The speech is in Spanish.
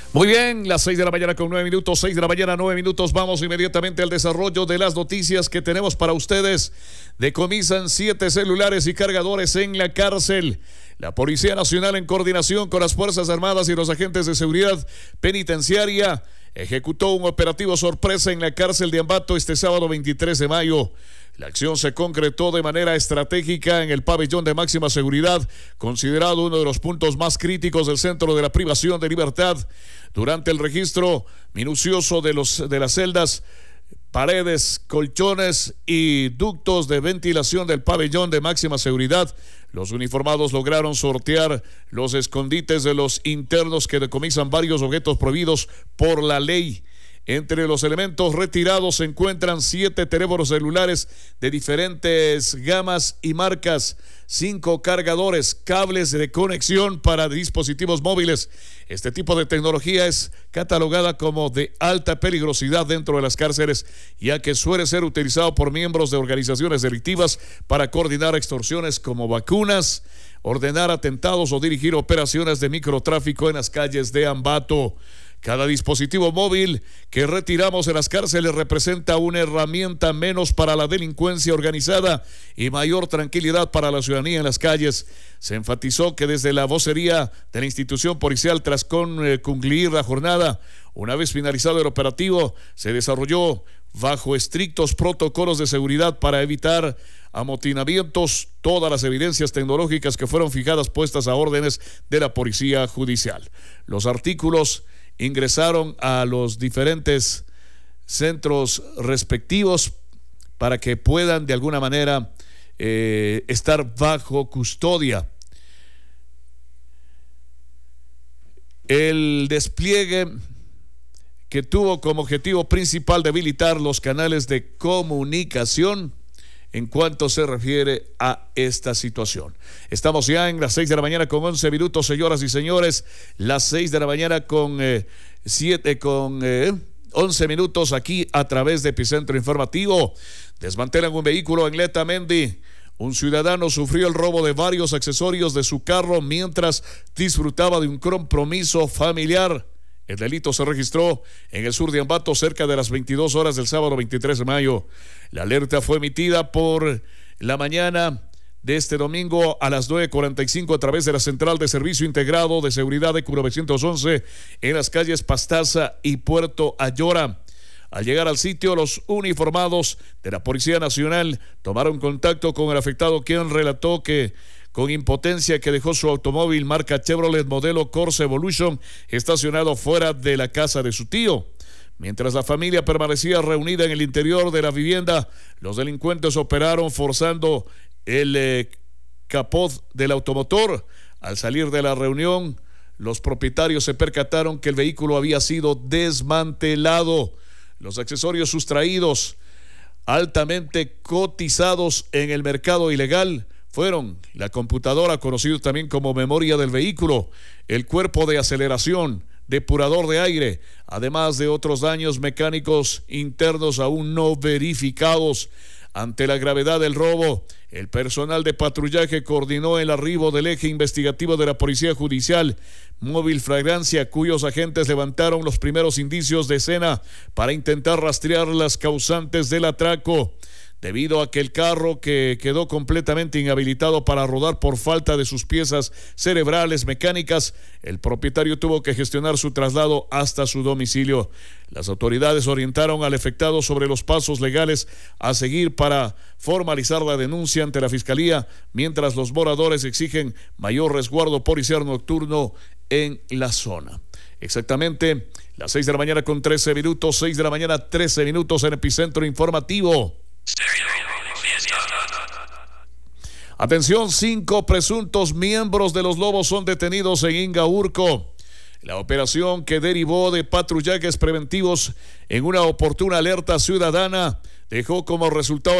Muy bien, las 6 de la mañana con 9 minutos, 6 de la mañana 9 minutos. Vamos inmediatamente al desarrollo de las noticias que tenemos para ustedes. Decomisan 7 celulares y cargadores en la cárcel. La Policía Nacional, en coordinación con las Fuerzas Armadas y los agentes de seguridad penitenciaria, ejecutó un operativo sorpresa en la cárcel de Ambato este sábado 23 de mayo. La acción se concretó de manera estratégica en el pabellón de máxima seguridad, considerado uno de los puntos más críticos del centro de la privación de libertad. Durante el registro minucioso de las celdas, paredes, colchones y ductos de ventilación del pabellón de máxima seguridad, los uniformados lograron sortear los escondites de los internos que decomisan varios objetos prohibidos por la ley. Entre los elementos retirados se encuentran 7 teléfonos celulares de diferentes gamas y marcas, 5 cargadores, cables de conexión para dispositivos móviles. Este tipo de tecnología es catalogada como de alta peligrosidad dentro de las cárceles, ya que suele ser utilizado por miembros de organizaciones delictivas para coordinar extorsiones como vacunas, ordenar atentados o dirigir operaciones de microtráfico en las calles de Ambato. Cada dispositivo móvil que retiramos de las cárceles representa una herramienta menos para la delincuencia organizada y mayor tranquilidad para la ciudadanía en las calles. Se enfatizó que desde la vocería de la institución policial, tras concluir la jornada, una vez finalizado el operativo, se desarrolló bajo estrictos protocolos de seguridad para evitar amotinamientos. Todas las evidencias tecnológicas que fueron fijadas puestas a órdenes de la Policía Judicial. Los artículos ingresaron a los diferentes centros respectivos para que puedan de alguna manera estar bajo custodia. El despliegue que tuvo como objetivo principal debilitar los canales de comunicación en cuanto se refiere a esta situación. Estamos ya en las 6 de la mañana con 11 minutos, señoras y señores. Las 6 de la mañana con 11 minutos aquí a través de Epicentro Informativo. Desmantelan un vehículo en Letamendi. Un ciudadano sufrió el robo de varios accesorios de su carro mientras disfrutaba de un compromiso familiar. El delito se registró en el sur de Ambato cerca de las 22 horas del sábado 23 de mayo. La alerta fue emitida por la mañana de este domingo a las 9:45 a través de la Central de Servicio Integrado de Seguridad de ECU 911 en las calles Pastaza y Puerto Ayora. Al llegar al sitio, los uniformados de la Policía Nacional tomaron contacto con el afectado, quien relató que con impotencia que dejó su automóvil marca Chevrolet modelo Corsa Evolution estacionado fuera de la casa de su tío. Mientras la familia permanecía reunida en el interior de la vivienda, los delincuentes operaron forzando el capot del automotor. Al salir de la reunión, los propietarios se percataron que el vehículo había sido desmantelado. Los accesorios sustraídos, altamente cotizados en el mercado ilegal, fueron la computadora, conocido también como memoria del vehículo, el cuerpo de aceleración, depurador de aire, además de otros daños mecánicos internos aún no verificados. Ante la gravedad del robo, el personal de patrullaje coordinó el arribo del eje investigativo de la Policía Judicial Móvil Flagrancia, cuyos agentes levantaron los primeros indicios de escena para intentar rastrear las causantes del atraco. Debido a que el carro, que quedó completamente inhabilitado para rodar por falta de sus piezas cerebrales mecánicas, el propietario tuvo que gestionar su traslado hasta su domicilio. Las autoridades orientaron al afectado sobre los pasos legales a seguir para formalizar la denuncia ante la Fiscalía, mientras los moradores exigen mayor resguardo policial nocturno en la zona. Exactamente las 6 de la mañana con 13 minutos, 6 de la mañana 13 minutos en Epicentro Informativo. Atención, 5 presuntos miembros de los Lobos son detenidos en Ingaurco. La operación, que derivó de patrullajes preventivos en una oportuna alerta ciudadana, dejó como resultado